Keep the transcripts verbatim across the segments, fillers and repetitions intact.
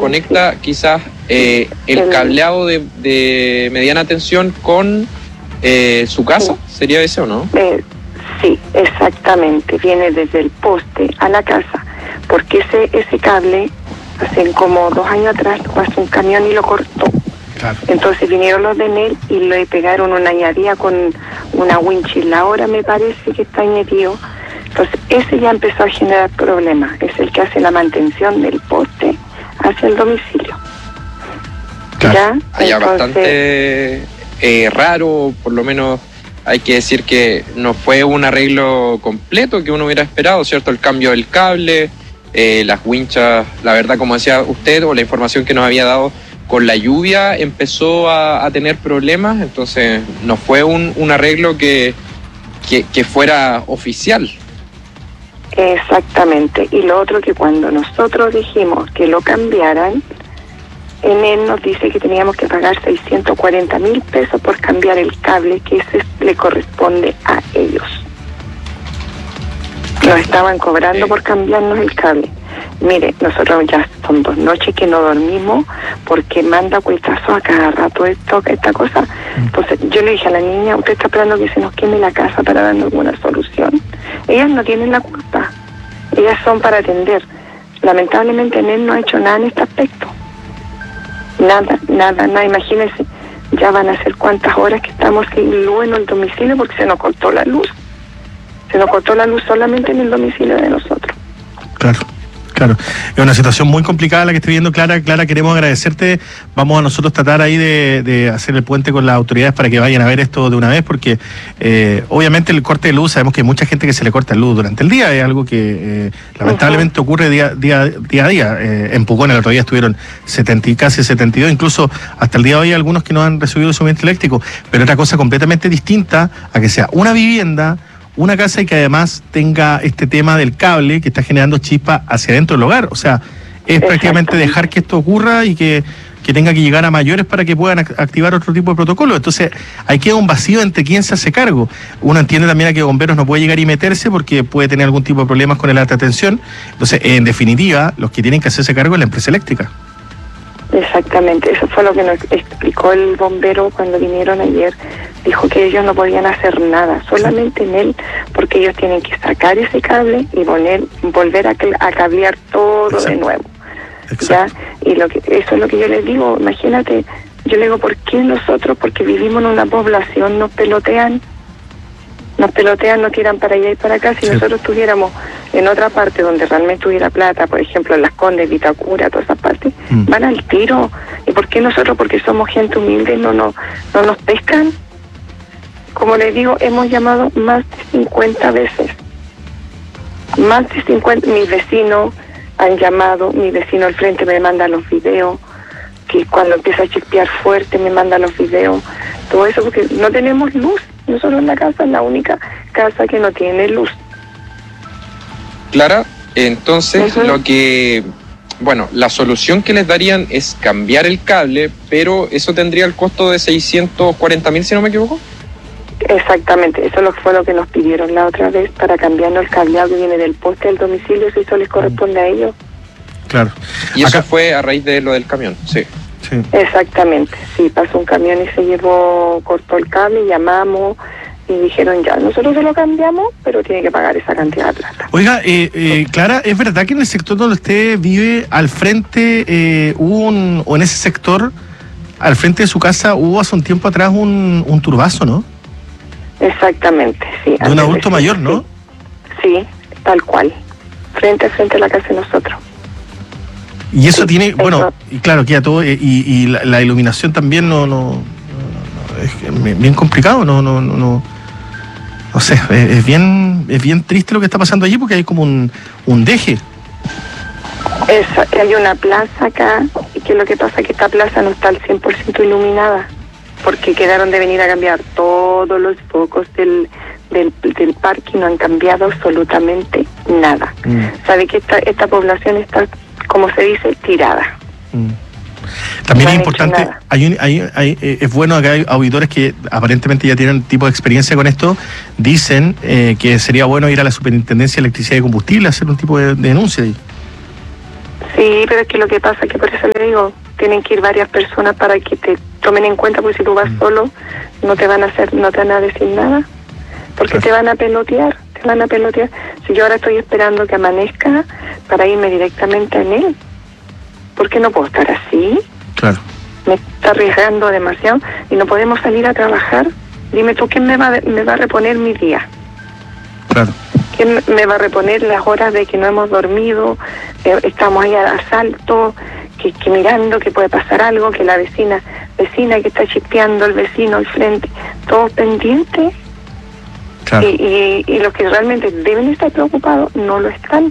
conecta quizás eh, el, el cableado de, de mediana tensión con eh, su casa, sí. ¿Sería ese o no? Eh, sí, exactamente, viene desde el poste a la casa, porque ese ese cable, hace como dos años atrás, pasó un camión y lo cortó. Claro. Entonces vinieron los de Enel y le pegaron una añadida con una winchilla, ahora me parece que está añadido. Entonces ese ya empezó a generar problemas, es el que hace la mantención del poste hacia el domicilio. Claro. ¿Ya? Allá Entonces, bastante eh, raro, por lo menos hay que decir que no fue un arreglo completo que uno hubiera esperado, ¿cierto? El cambio del cable, eh, las winchas, la verdad, como decía usted, o la información que nos había dado, con la lluvia empezó a, a tener problemas, entonces no fue un, un arreglo que, que, que fuera oficial. Exactamente, y lo otro que cuando nosotros dijimos que lo cambiaran, Enel nos dice que teníamos que pagar seiscientos cuarenta mil pesos por cambiar el cable, que ese le corresponde a ellos. Nos estaban cobrando por cambiarnos el cable. Mire, nosotros ya son dos noches que no dormimos porque manda cuetazos a cada rato esto, esta cosa. Entonces yo le dije a la niña, usted está esperando que se nos queme la casa para darnos alguna solución. Ellas no tienen la culpa, ellas son para atender. Lamentablemente Enel no ha hecho nada en este aspecto. Nada, nada, nada. Imagínense, ya van a ser cuántas horas que estamos sin luz en el domicilio porque se nos cortó la luz. Se nos cortó la luz solamente en el domicilio de nosotros. Claro. Claro, es una situación muy complicada la que estoy viendo, Clara. Clara, queremos agradecerte. Vamos a nosotros tratar ahí de, de hacer el puente con las autoridades para que vayan a ver esto de una vez, porque eh, obviamente el corte de luz, sabemos que hay mucha gente que se le corta la luz durante el día, es algo que eh, lamentablemente uh-huh. ocurre día, día, día a día. Eh, en Pucón el otro día estuvieron setenta y casi setenta y dos, incluso hasta el día de hoy hay algunos que no han recibido suministro eléctrico, pero otra cosa completamente distinta a que sea una vivienda, una casa y que además tenga este tema del cable que está generando chispa hacia adentro del hogar. O sea, es prácticamente dejar que esto ocurra y que, que tenga que llegar a mayores para que puedan activar otro tipo de protocolo. Entonces, ahí queda un vacío entre quién se hace cargo. Uno entiende también a que bomberos no puede llegar y meterse porque puede tener algún tipo de problemas con el alta tensión. Entonces, en definitiva, los que tienen que hacerse cargo es la empresa eléctrica. Exactamente, eso fue lo que nos explicó el bombero cuando vinieron ayer. Dijo que ellos no podían hacer nada, solamente en él, porque ellos tienen que sacar ese cable y poner, volver a, a cablear todo Exacto. de nuevo. Exacto. ¿Ya? Y lo que, eso es lo que yo les digo, imagínate, yo le digo, ¿por qué nosotros? Porque vivimos en una población, nos pelotean, nos pelotean, nos tiran para allá y para acá. Si sí. nosotros estuviéramos en otra parte donde realmente hubiera plata, por ejemplo en Las Condes, Vitacura, todas esas partes, mm. van al tiro. ¿Y por qué nosotros? Porque somos gente humilde, no, no, no nos pescan. Como les digo, hemos llamado más de cincuenta veces. Más de cincuenta. Mis vecinos han llamado, mi vecino al frente me manda los videos, que cuando empieza a chispear fuerte me manda los videos. Todo eso porque no tenemos luz. Nosotros en la casa es la única casa que no tiene luz. Clara, entonces uh-huh. lo que, bueno, la solución que les darían es cambiar el cable, pero eso tendría el costo de seiscientos cuarenta mil, si no me equivoco. Exactamente, eso fue lo que nos pidieron la otra vez para cambiarnos el cableado que viene del poste del domicilio, si eso les corresponde a ellos. Claro. Y eso Acá... fue a raíz de lo del camión, sí. Sí. Exactamente, sí, pasó un camión y se llevó, cortó el cable, llamamos y dijeron ya, nosotros se lo cambiamos, pero tiene que pagar esa cantidad de plata. Oiga, eh, eh, Clara, ¿es verdad que en el sector donde usted vive, al frente, eh, hubo un, o en ese sector, al frente de su casa, hubo hace un tiempo atrás un, un turbazo, ¿no? Exactamente, sí. De un adulto de mayor, ¿no? Sí, sí, tal cual, frente a frente a la casa de nosotros. Y eso sí, tiene, eso. bueno, y claro, queda todo, y, y la, la iluminación también no, no, no, no es bien complicado, no, no, no, no, no sé, es, es bien, es bien triste lo que está pasando allí porque hay como un, un deje. Eso, hay una plaza acá, y que lo que pasa es que esta plaza no está al cien por ciento iluminada, porque quedaron de venir a cambiar todos los focos del, del, del parque y no han cambiado absolutamente nada. Mm. Sabe que esta, esta población está, como se dice, tirada. Mm. También no es importante, hay, un, hay, hay, es bueno que hay auditores que aparentemente ya tienen tipo de experiencia con esto, dicen eh, que sería bueno ir a la Superintendencia de Electricidad y Combustible a hacer un tipo de, de denuncia ahí. Sí, pero es que lo que pasa es que por eso le digo, tienen que ir varias personas para que te tomen en cuenta, porque si tú vas mm. solo, no te van a hacer, no te van a decir nada, porque claro. te van a pelotear, te van a pelotear. Si yo ahora estoy esperando que amanezca para irme directamente en él, ¿por qué no puedo estar así? Claro. Me está arriesgando demasiado y no podemos salir a trabajar. Dime tú, ¿quién me va, me va a reponer mi día? Claro. ¿Quién me va a reponer las horas de que no hemos dormido? Eh, estamos ahí a asalto, que, que mirando que puede pasar algo, que la vecina, vecina que está chispeando, el vecino al frente, todos pendientes. Claro. Y, y, y los que realmente deben estar preocupados no lo están.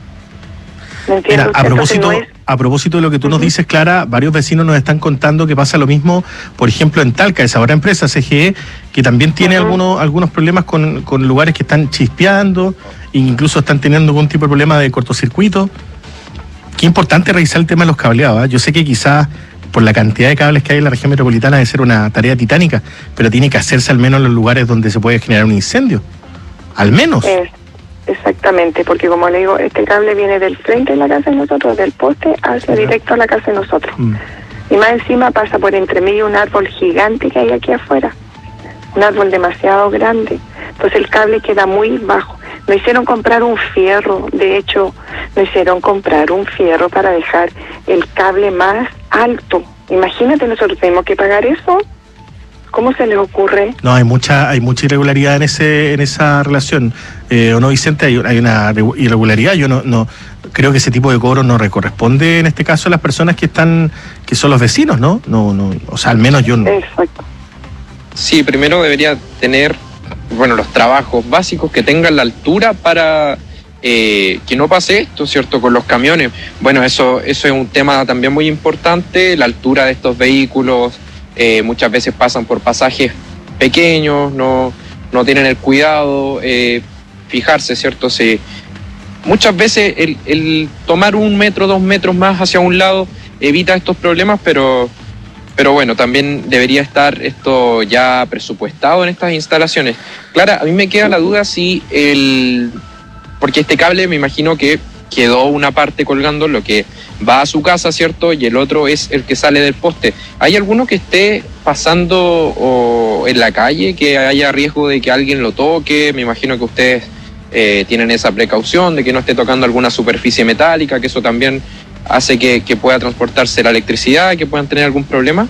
¿Me entiendes? Mira, a propósito, no es... a propósito de lo que tú uh-huh. nos dices, Clara, varios vecinos nos están contando que pasa lo mismo, por ejemplo, en Talca, esa otra empresa, C G E, que también tiene uh-huh. algunos algunos problemas con, con lugares que están chispeando, e incluso están teniendo algún tipo de problema de cortocircuito. Qué importante revisar el tema de los cableados, ¿eh? Yo sé que quizás por la cantidad de cables que hay en la región metropolitana debe ser una tarea titánica, pero tiene que hacerse al menos en los lugares donde se puede generar un incendio. Al menos. Eh. Exactamente, porque como le digo, este cable viene del frente de la casa de nosotros, del poste hacia directo a la casa de nosotros. Mm. Y más encima pasa por entre medio un árbol gigante que hay aquí afuera. Un árbol demasiado grande. Entonces el cable queda muy bajo. Me hicieron comprar un fierro, de hecho, me hicieron comprar un fierro para dejar el cable más alto. Imagínate, nosotros tenemos que pagar eso. ¿Cómo se les ocurre? No, hay mucha hay mucha irregularidad en ese en esa relación. Eh, ¿O no, Vicente? Hay, hay una irregularidad. Yo no no creo que ese tipo de cobro no le corresponde en este caso a las personas que están que son los vecinos, ¿no? No no, o sea, al menos yo no. Exacto. Sí, primero debería tener, bueno, los trabajos básicos que tengan la altura para eh, que no pase esto, ¿cierto? Con los camiones. Bueno, eso eso es un tema también muy importante, la altura de estos vehículos. Eh, muchas veces pasan por pasajes pequeños, no, no tienen el cuidado, eh, fijarse, ¿cierto? Se, muchas veces el, el tomar un metro, dos metros más hacia un lado evita estos problemas, pero, pero bueno, también debería estar esto ya presupuestado en estas instalaciones. Clara, a mí me queda la duda si el... porque este cable me imagino que quedó una parte colgando, lo que va a su casa, ¿cierto? Y el otro es el que sale del poste. ¿Hay alguno que esté pasando o en la calle, que haya riesgo de que alguien lo toque? Me imagino que ustedes eh, tienen esa precaución de que no esté tocando alguna superficie metálica, que eso también hace que, que pueda transportarse la electricidad, que puedan tener algún problema.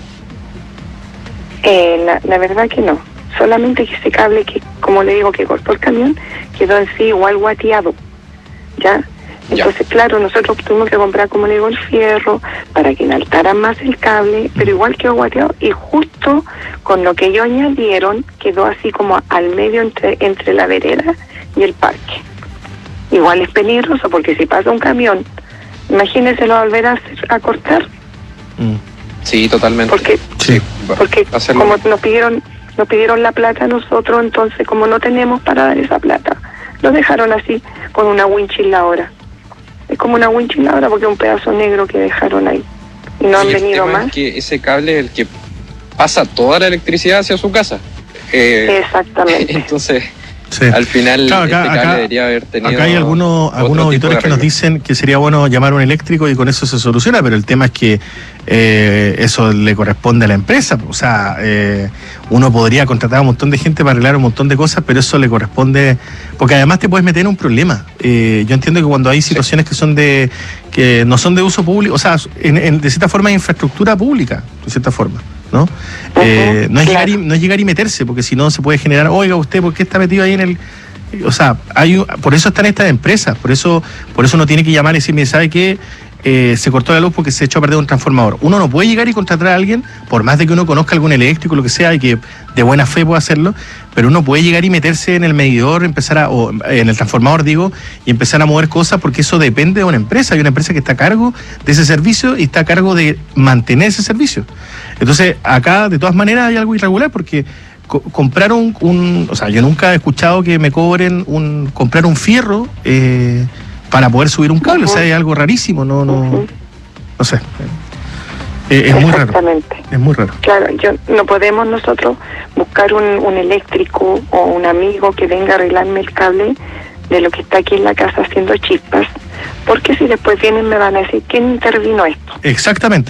Eh, la, la verdad que no. Solamente que ese cable que, como le digo, que cortó el camión, quedó en sí igual guateado. ¿Ya? Entonces, ya. Claro, nosotros tuvimos que comprar, como le digo, el fierro para que enaltara más el cable, pero igual quedó guateado y justo con lo que ellos añadieron quedó así como al medio entre, entre la vereda y el parque. Igual es peligroso porque si pasa un camión, imagínense lo volver a, hacer, a cortar. Mm. Sí, totalmente. Porque, sí, porque como nos pidieron, nos pidieron la plata a nosotros, entonces como no tenemos para dar esa plata, lo dejaron así con una winchiladora. Es como una winchiladora porque es un pedazo negro que dejaron ahí. Y no y han venido más. Es que ese cable es el que pasa toda la electricidad hacia su casa. Eh, Exactamente. Entonces, sí. Al final, claro, acá, este cable acá, debería haber tenido. Acá hay algunos, algunos auditores que nos dicen que sería bueno llamar a un eléctrico y con eso se soluciona, pero el tema es que eh, eso le corresponde a la empresa. O sea, eh, uno podría contratar a un montón de gente para arreglar un montón de cosas, pero eso le corresponde. Porque además te puedes meter en un problema. Eh, yo entiendo que cuando hay situaciones sí. que son de que no son de uso público, o sea, en, en, de cierta forma es infraestructura pública, de cierta forma. ¿No? Uh-huh, eh, no, es claro. llegar y, no es llegar y meterse, porque si no se puede generar, oiga, usted, ¿por qué está metido ahí en el...? O sea, hay por eso están estas empresas, por eso por eso uno tiene que llamar y decirme, ¿sabe qué? Eh, se cortó la luz porque se echó a perder un transformador. Uno no puede llegar y contratar a alguien, por más de que uno conozca algún eléctrico, lo que sea, y que de buena fe pueda hacerlo, pero uno puede llegar y meterse en el medidor, empezar a, o en el transformador, digo, y empezar a mover cosas, porque eso depende de una empresa. Hay una empresa que está a cargo de ese servicio y está a cargo de mantener ese servicio. Entonces, acá, de todas maneras, hay algo irregular, porque co- comprar un, un... O sea, yo nunca he escuchado que me cobren un... comprar un fierro... Eh, para poder subir un cable, uh-huh. o sea, es algo rarísimo, no no uh-huh. no sé. Eh, es muy raro. Es muy raro. Claro, yo no podemos nosotros buscar un, un eléctrico o un amigo que venga a arreglarme el cable de lo que está aquí en la casa haciendo chispas, Porque si después vienen me van a decir, ¿quién intervino esto? Exactamente.